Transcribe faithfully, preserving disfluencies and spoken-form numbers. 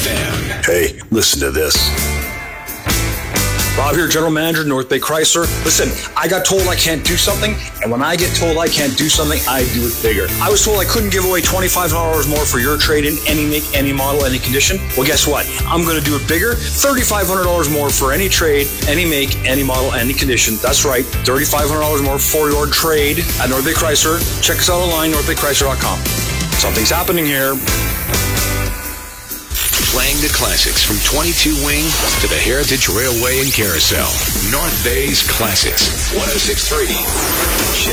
F M. Hey, listen to this. Rob here, General Manager, North Bay Chrysler. Listen, I got told I can't do something, and when I get told I can't do something, I do it bigger. I was told I couldn't give away twenty-five hundred dollars more for your trade-in, any make, any model, any condition. Well, guess what? I'm going to do it bigger. thirty-five hundred dollars more for any trade, any make, any model, any condition. That's right, thirty-five hundred dollars more for your trade at North Bay Chrysler. Check us out online, north bay chrysler dot com. Something's happening here. Playing the classics from twenty-two Wing to the Heritage Railway and Carousel. North Bay's Classics. one oh six point three.